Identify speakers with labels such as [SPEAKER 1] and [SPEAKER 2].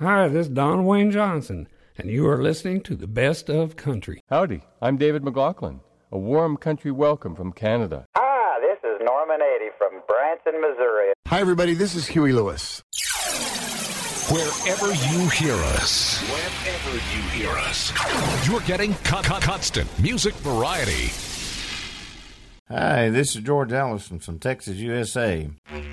[SPEAKER 1] Hi, this is Don Wayne Johnson, and you are listening to the Best of Country.
[SPEAKER 2] Howdy, I'm David McLaughlin. A warm country welcome from Canada.
[SPEAKER 3] Hi, this is Norman Adie from Branson, Missouri.
[SPEAKER 4] Hi, everybody. This is Huey Lewis.
[SPEAKER 5] Wherever you hear us, you're getting constant music variety.
[SPEAKER 6] Hi, this is George Allison from Texas, USA.